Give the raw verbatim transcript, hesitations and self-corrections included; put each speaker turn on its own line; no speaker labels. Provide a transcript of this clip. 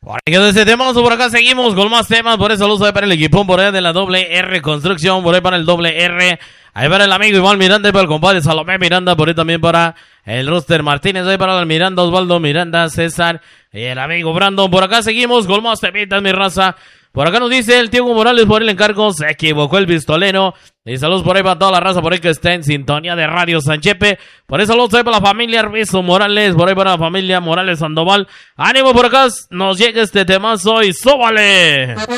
Por ahí quedó ese tema, por acá seguimos con más temas, por eso saludos para el equipo, por ahí de la doble R Construcción, por ahí para el doble R, ahí para el amigo Iván Miranda, y para el compadre Salomé Miranda, por ahí también para el Roster Martínez, ahí para el Miranda, Osvaldo Miranda, César, y el amigo Brandon, por acá seguimos con más temitas, mi raza. Por acá nos dice el Diego Morales por el encargo, se equivocó el pistolero. Y saludos por ahí para toda la raza por ahí que está en sintonía de Radio Sanchepe. Por eso saludos para la familia Rizo Morales, por ahí para la familia Morales Sandoval. Ánimo por acá, nos llega este temazo y ¡súbale!